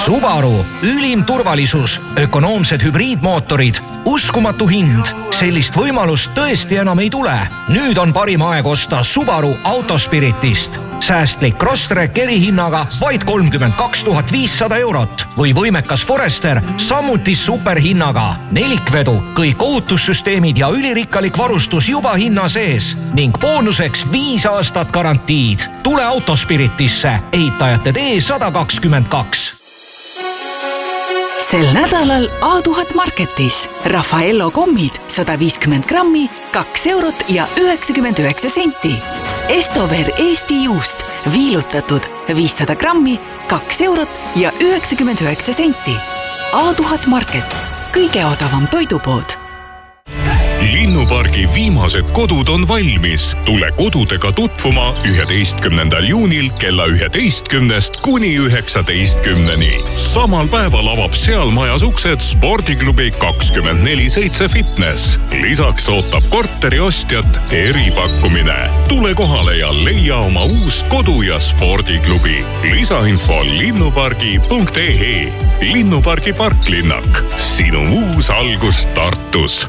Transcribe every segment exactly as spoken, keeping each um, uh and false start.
Subaru, ülim turvalisus, ökonoomsed hübriidmootorid, uskumatu hind. Sellist võimalust tõesti enam ei tule. Nüüd on parim aeg osta Subaru Autospiritist. Säästlik Crosstrek erihinnaga vaid kolmkümmend kaks tuhat viissada eurot või võimekas Forester samuti superhinnaga. Nelikvedu, kõik ohutussüsteemid ja ülirikkalik varustus juba hinna sees ning boonuseks viis aastat garantiid. Tule Autospiritisse, ehitajate tee sada kakskümmend kaks. Sel nädalal A tuhat Marketis Raffaello kommid sada viiskümmend grammi, kaks eurot ja üheksakümmend üheksa senti. Estover Eesti juust viilutatud viissada grammi, kaks eurot ja üheksakümmend üheksa senti. A tuhat Market, kõige odavam toidupood. Linnupargi viimased kodud on valmis. Tule kodudega tutvuma üheteistkümnendal juunil kella üheteistkümnest kuni üheksateistkümneni. Samal päeval avab seal majas uksed spordiklubi kakskümmend neli seitse fitness. Lisaks ootab korteri ostjat eripakkumine. Tule kohale ja leia oma uus kodu ja spordiklubi. Lisainfo linnupargi punkt ee. Linnupargi parklinnak. Sinu uus algus Tartus.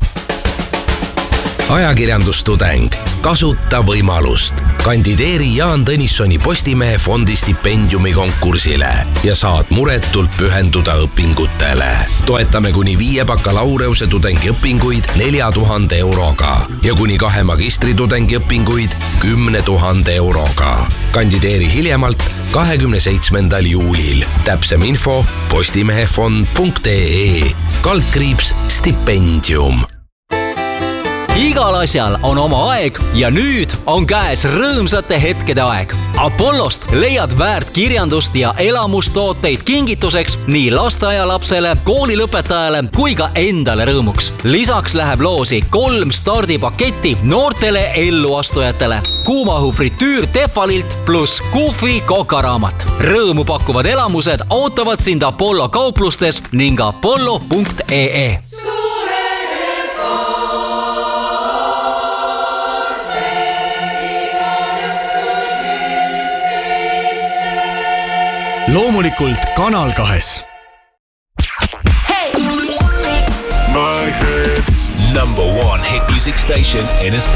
Ajakirjandustudeng. Kasuta võimalust. Kandideeri Jaan Tõnissoni Postimehe fondi stipendiumi konkursile ja saad muretult pühenduda õpingutele. Toetame kuni viie bakalaureuse tudengi õpinguid nelja tuhande euroga ja kuni kahe magistritudengi õpinguid kümne tuhande euroga. Kandideeri hiljemalt kahekümne seitsmendal juulil. Täpsem info postimehefond punkt ee. Kaldkriips stipendium. Igal asjal on oma aeg ja nüüd on käes rõõmsate hetkede aeg. Apollost leiad väärt kirjandust ja elamustooteid kingituseks nii lasteaialapsele, koolilõpetajale kui ka endale rõõmuks. Lisaks läheb loosi kolm stardipaketti noortele elluastujatele. Kuumahu fritüür Tefalilt pluss Kufi kokaraamat. Rõõmu pakkuvad elamused ootavad sind Apollo kauplustes ning apollo punkt ee. Loomulikult Kanal kahes. Hey! My hits. Number one hit music station in a